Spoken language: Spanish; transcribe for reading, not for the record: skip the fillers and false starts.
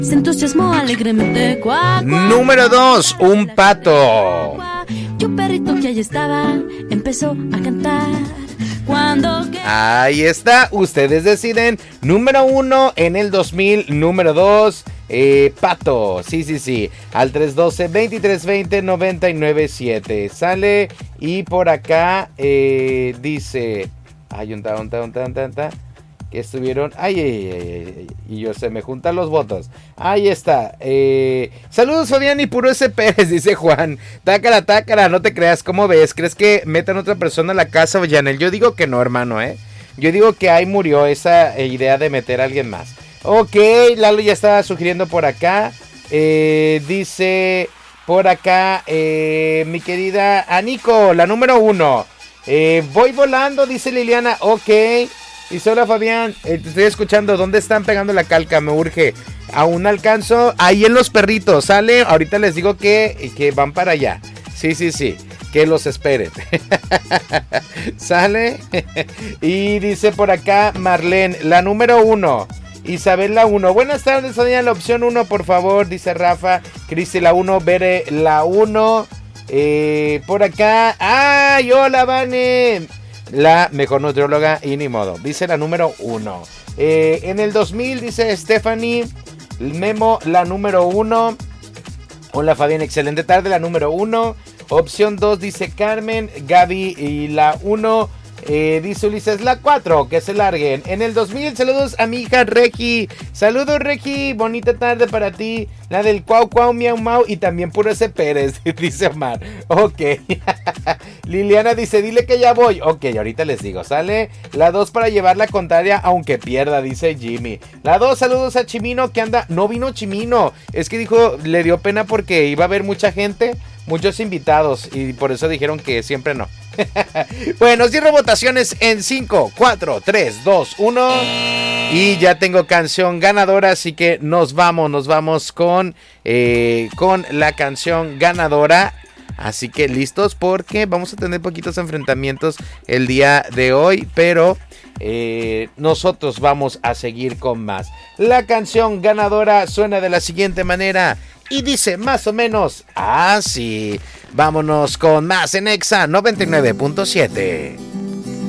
Se entusiasmó alegremente. Cuac, cuac, Número 2, un pato. y un perrito que allí estaba empezó a cantar. Cuando Ahí está, ustedes deciden. Número 1 en el 2000, número 2, pato. Sí. Al 312-2320-997. Sale. Y por acá dice. Ay, un que estuvieron. Ay. Y yo se me juntan los votos. Ahí está. Saludos, Fabián y Puro S. Pérez, dice Juan. Tácara, no te creas. ¿Cómo ves? ¿Crees que metan otra persona a la casa, Yanel? Yo digo que no, hermano, Yo digo que ahí murió esa idea de meter a alguien más. Ok, Lalo ya estaba sugiriendo por acá. Dice por acá mi querida Anico, la número 1. Voy volando, dice Liliana. Ok. Dice, hola Fabián, te estoy escuchando. ¿Dónde están pegando la calca? Me urge. Aún alcanzo. Ahí en los perritos, ¿sale? Ahorita les digo que van para allá. Sí. Que los esperen. ¿Sale? Y dice por acá Marlene, la número 1. Isabel, la 1. Buenas tardes, Sonia, la opción 1, por favor. Dice Rafa. Cristi, la 1. Bere, la 1. Por acá. ¡Ay, hola, Vane! La mejor nutrióloga y ni modo. Dice la número 1. En el 2000 dice Stephanie Memo, la número 1. Hola Fabián, excelente tarde, la número 1. Opción 2 dice Carmen, Gaby y la 1. Dice Ulises, la 4, que se larguen. En el 2000, saludos a mi hija Regi. Saludos, Regi, bonita tarde para ti. La del cuau cuau miau mau y también Puro S. Pérez, dice Omar. Ok. Liliana dice, dile que ya voy. Ok, ahorita les digo, ¿sale? La 2 para llevar la contraria aunque pierda, dice Jimmy. La 2, saludos a Chimino que anda. No vino Chimino, es que dijo, le dio pena porque iba a haber mucha gente, muchos invitados, y por eso dijeron que siempre no. Bueno, cierro votaciones en 5, 4, 3, 2, 1. Y ya tengo canción ganadora, así que nos vamos con la canción ganadora. Así que listos porque vamos a tener poquitos enfrentamientos el día de hoy, pero nosotros vamos a seguir con más. La canción ganadora suena de la siguiente manera y dice más o menos así. Vámonos con más en Exa 99.7.